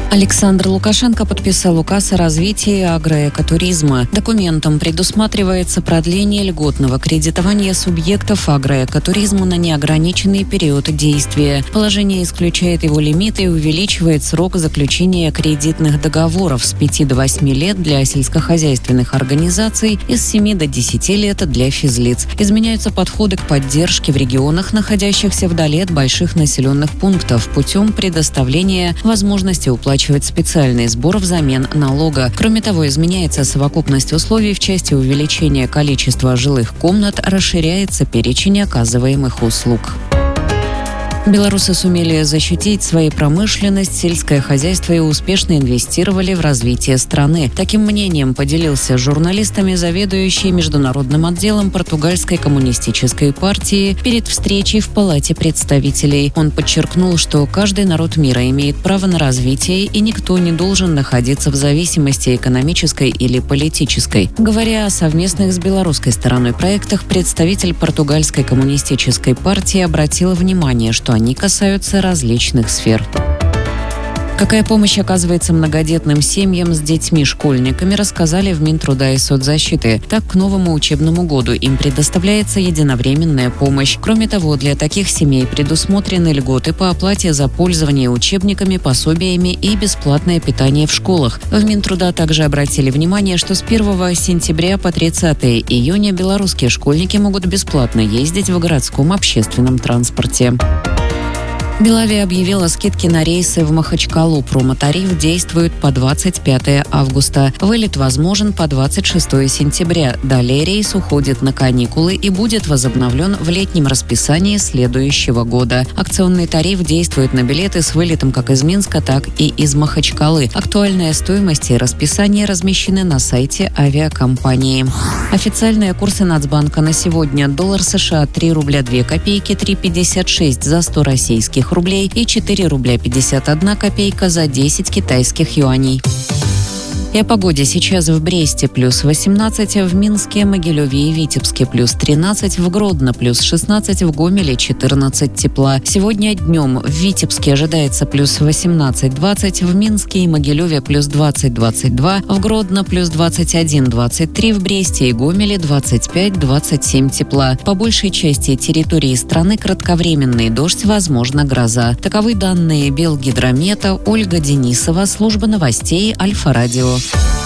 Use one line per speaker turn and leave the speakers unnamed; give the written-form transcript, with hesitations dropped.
Александр Лукашенко подписал указ о развитии агроэкотуризма. Документом предусматривается продление льготного кредитования субъектов агроэкотуризма на неограниченный период действия. Положение исключает его лимиты и увеличивает срок заключения кредитных договоров с 5 до 8 лет для сельскохозяйственных организаций и с 7 до 10 лет для физлиц. Изменяются подходы к поддержке в регионах, находящихся вдали от больших населенных пунктов, путем предоставления возможности уплачивать специальный сбор взамен налога. Кроме того, изменяется совокупность условий в части увеличения количества жилых комнат, расширяется перечень оказываемых услуг. Белорусы сумели защитить свою промышленность, сельское хозяйство и успешно инвестировали в развитие страны. Таким мнением поделился с журналистами заведующий международным отделом португальской коммунистической партии перед встречей в Палате представителей. Он подчеркнул, что каждый народ мира имеет право на развитие и никто не должен находиться в зависимости экономической или политической. Говоря о совместных с белорусской стороной проектах, представитель португальской коммунистической партии обратил внимание, что они касаются различных сфер. Какая помощь оказывается многодетным семьям с детьми-школьниками, рассказали в Минтруда и соцзащиты. Так, к новому учебному году им предоставляется единовременная помощь. Кроме того, для таких семей предусмотрены льготы по оплате за пользование учебниками, пособиями и бесплатное питание в школах. В Минтруда также обратили внимание, что с 1 сентября по 30 июня белорусские школьники могут бесплатно ездить в городском общественном транспорте. Белавия объявила скидки на рейсы в Махачкалу. Промо-тариф действует по 25 августа. Вылет возможен по 26 сентября. Далее рейс уходит на каникулы и будет возобновлен в летнем расписании следующего года. Акционный тариф действует на билеты с вылетом как из Минска, так и из Махачкалы. Актуальная стоимость и расписание размещены на сайте авиакомпании. Официальные курсы Нацбанка на сегодня: доллар США 3 рубля 2 копейки, 3,56 за 100 российских рублей и 4 рубля 51 копейка за 10 китайских юаней. И о погоде. Сейчас в Бресте плюс 18, в Минске, Могилеве и Витебске плюс 13, в Гродно плюс 16, в Гомеле 14 тепла. Сегодня днем в Витебске ожидается плюс 18-20, в Минске и Могилеве плюс 20-22, в Гродно плюс 21-23, в Бресте и Гомеле 25-27 тепла. По большей части территории страны кратковременный дождь, возможно гроза. Таковы данные Белгидромета. Ольга Денисова, служба новостей Альфа-Радио.